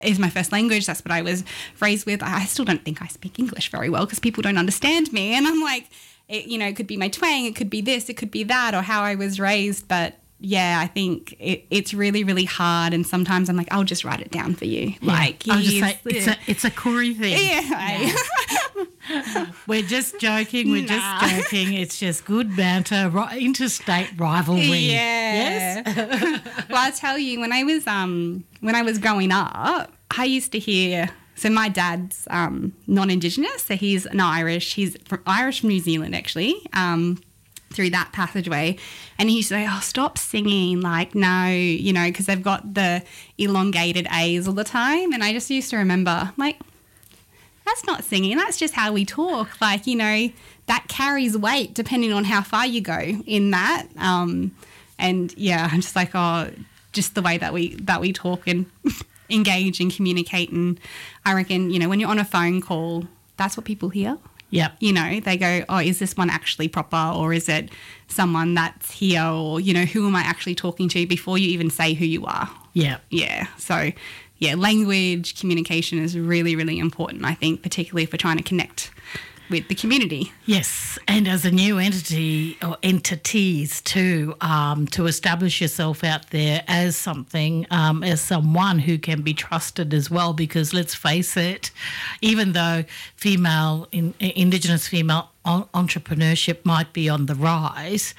is my first language. That's what I was raised with. I still don't think I speak English very well because people don't understand me. And I'm like, it could be my twang, it could be this, it could be that, or how I was raised. But yeah, I think it's really, really hard. And sometimes I'm like, I'll just write it down for you. Yeah. Like, I'll just say it's a Corey thing. Yeah. We're just joking. Just joking. It's just good banter, interstate rivalry. Yeah. Yes. Well, I'll tell you, when I was growing up, I used to hear. So my dad's non-Indigenous, so he's not Irish. He's Irish from New Zealand, actually. Through that passageway, and he used to say, "Oh, stop singing!" Like, no, because they've got the elongated A's all the time. And I just used to remember, like, that's not singing. That's just how we talk. Like, that carries weight depending on how far you go in that. And yeah, I'm just like, just the way that we talk and engage and communicate. And I reckon, when you're on a phone call, that's what people hear. Yep. They go, oh, is this one actually proper, or is it someone that's here, or, who am I actually talking to before you even say who you are? Yeah. Yeah. So, yeah, language, communication is really, really important, I think, particularly if we're trying to connect with the community. Yes, and as a new entity or entities too, to establish yourself out there as something, as someone who can be trusted as well, because let's face it, even though Indigenous female entrepreneurship might be on the rise,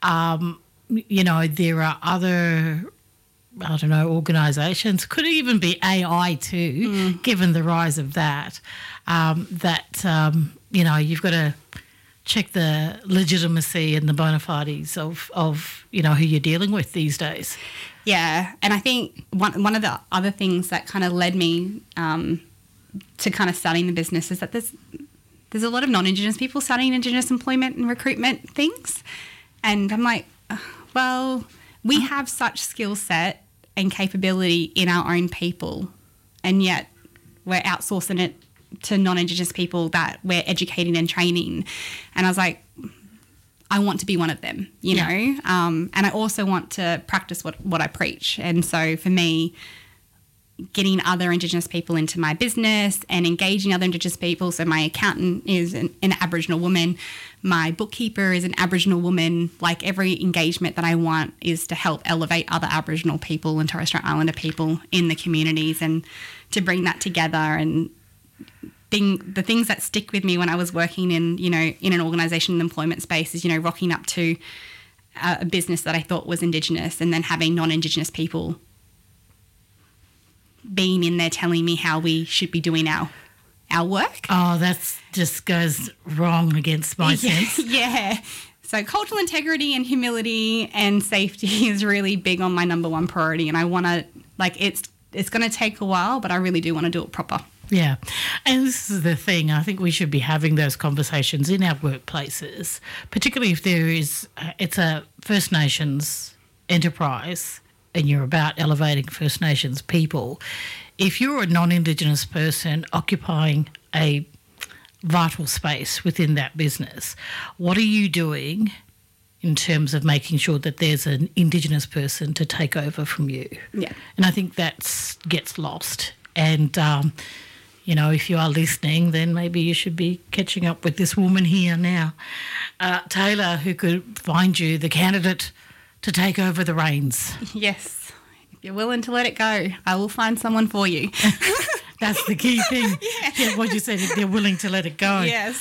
there are other organisations, could even be AI too, given the rise of that, you've got to check the legitimacy and the bona fides of who you're dealing with these days. Yeah, and I think one of the other things that kind of led me to kind of starting the business is that there's a lot of non-Indigenous people starting Indigenous employment and recruitment things. And I'm like, well, we have such skill set and capability in our own people, and yet we're outsourcing it to non-Indigenous people that we're educating and training. And I was like, I want to be one of them, you know, and I also want to practice what I preach. And so for me, getting other Indigenous people into my business and engaging other Indigenous people. So my accountant is an Aboriginal woman. My bookkeeper is an Aboriginal woman. Like, every engagement that I want is to help elevate other Aboriginal people and Torres Strait Islander people in the communities, and to bring that together. And the things that stick with me when I was working in an organisation and employment space is, rocking up to a business that I thought was Indigenous, and then having non-Indigenous people being in there telling me how we should be doing our work. Oh, that just goes wrong against my sense. Yeah. So cultural integrity and humility and safety is really big on my number one priority, and I want to, it's going to take a while, but I really do want to do it proper. Yeah, and this is the thing. I think we should be having those conversations in our workplaces, particularly if it's a First Nations enterprise and you're about elevating First Nations people. If you're a non-Indigenous person occupying a vital space within that business, what are you doing in terms of making sure that there's an Indigenous person to take over from you? Yeah. And I think that gets lost. And, if you are listening, then maybe you should be catching up with this woman here now, Taylor, who could find you the candidate to take over the reins. Yes. If you're willing to let it go, I will find someone for you. That's the key thing. Yeah, what you said, if they're willing to let it go. Yes.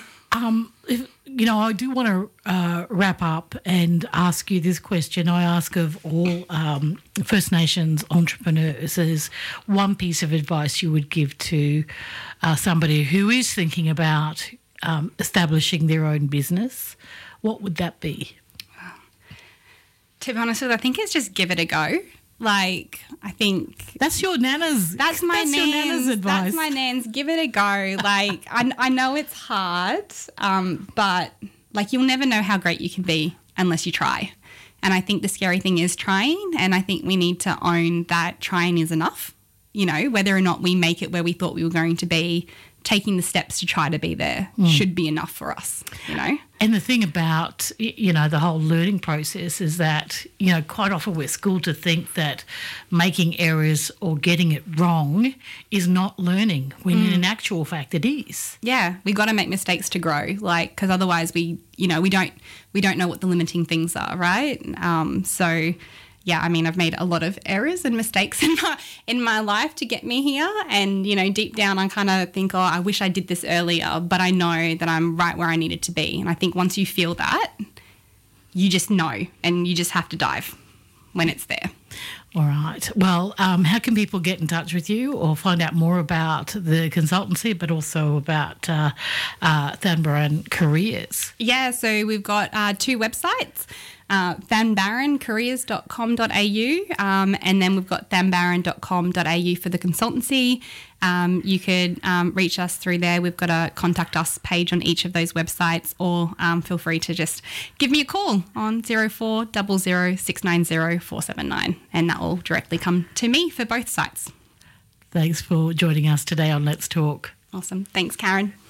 I do want to wrap up and ask you this question. I ask of all First Nations entrepreneurs, is one piece of advice you would give to somebody who is thinking about establishing their own business. What would that be? To be honest with you, I think it's just give it a go. I think that's your nana's. That's your nana's advice. That's my nan's. Give it a go. I know it's hard, but you'll never know how great you can be unless you try. And I think the scary thing is trying. And I think we need to own that trying is enough. you know, whether or not we make it where we thought we were going to be, taking the steps to try to be there should be enough for us, you know. And the thing about, you know, the whole learning process is that, you know, quite often we're schooled to think that making errors or getting it wrong is not learning, when in actual fact it is. Yeah, we got to make mistakes to grow, like, because otherwise we don't know what the limiting things are, right? So yeah, I mean, I've made a lot of errors and mistakes in my life to get me here. And, you know, deep down, I kind of think, oh, I wish I did this earlier, but I know that I'm right where I needed to be. And I think once you feel that, you just know, and you just have to dive when it's there. All right. Well, how can people get in touch with you or find out more about the consultancy, but also about Thanbaran Careers? Yeah, so we've got 2 websites. thanbarancareers.com.au, and then we've got thanbaran.com.au for the consultancy. You could reach us through there. We've got a contact us page on each of those websites, or feel free to just give me a call on 0400 690 479, and that will directly come to me for both sites. Thanks for joining us today on Let's Talk. Awesome. Thanks, Karen.